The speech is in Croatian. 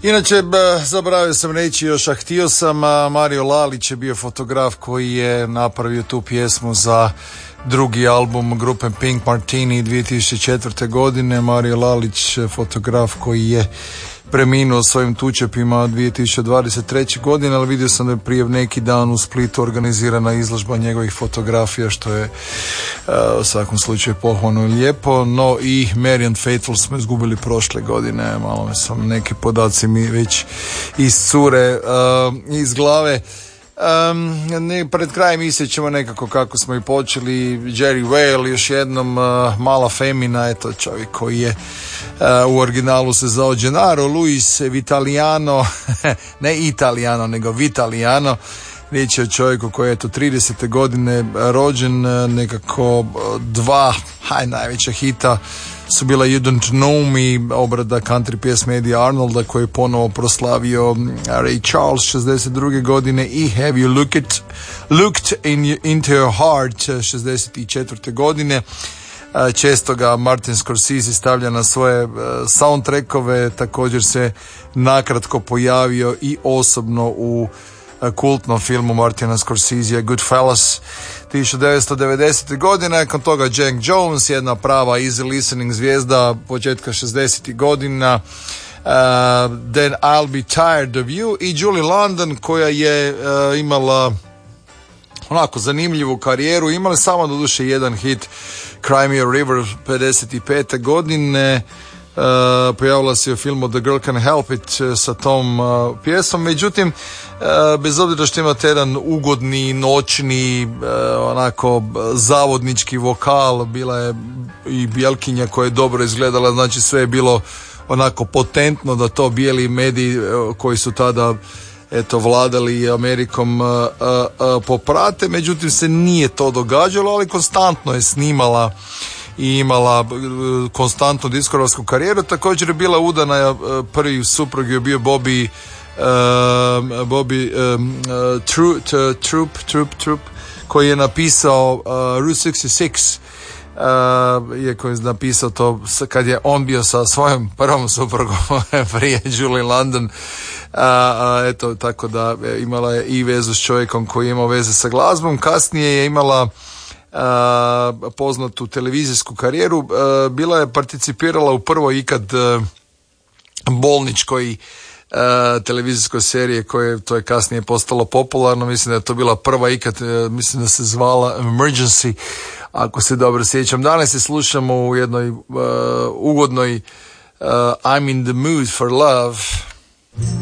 Inače, zaboravio sam reći još, a htio sam, Mario Lalić je bio fotograf koji je napravio tu pjesmu za drugi album grupe Pink Martini 2004. godine. Mario Lalić, fotograf koji je preminuo svojim tučepima 2023. godine, ali vidio sam da je prije neki dan u Splitu organizirana izložba njegovih fotografija, što je u svakom slučaju pohvalno i lijepo. No i Marianne Faithfull smo izgubili prošle godine, malo sam neki podaci mi već iscure iz glave. Pred krajem isjećemo nekako kako smo i počeli. Jerry Whale, još jednom mala femina, eto čovjek koji je u originalu se zvao Gennaro Luis Vitaliano, ne Italiano nego Vitaliano. Riječ je o čovjeku koji je eto 30. godine rođen, nekako dva najveća hita su bila You Don't Know Me, obrada country pjesme Eddie Arnolda koji je ponovo proslavio Ray Charles 62. godine, i Have You Looked Into Your Heart 64. godine. Često ga Martin Scorsese stavlja na svoje soundtrackove, također se nakratko pojavio i osobno u kultnom filmu Martina Scorsese Goodfellas 1990. godine. Nakon toga Jack Jones, jedna prava easy listening zvijezda početka 60. godina, Then I'll Be Tired of You, i Julie London koja je imala onako zanimljivu karijeru, imala samo doduše jedan hit, Cry Me a River 55. godine. Pojavila se u filmu The Girl Can Help It sa tom pjesmom, međutim bez obzira što imate jedan ugodni, noćni, onako zavodnički vokal, bila je i bjelkinja koja je dobro izgledala, znači sve je bilo onako potentno da to bijeli mediji koji su tada eto vladali Amerikom poprate, međutim se nije to događalo, ali konstantno je snimala i imala konstantnu diskografsku karijeru. Također je bila udana, prvi suprug je bio Bobby Troop, koji je napisao Route 66, iako je napisao to kad je on bio sa svojom prvom suprugom prije Julie London. Eto, tako da imala je i vezu s čovjekom koji je imao veze sa glazbom. Kasnije je imala poznatu televizijsku karijeru, bila je participirala u prvoj ikad bolničkoj televizijskoj serije koje to je kasnije postalo popularno. Mislim da je to bila prva ikad, mislim da se zvala Emergency, ako se dobro sjećam. Danas se slušamo u jednoj ugodnoj I'm in the mood for love.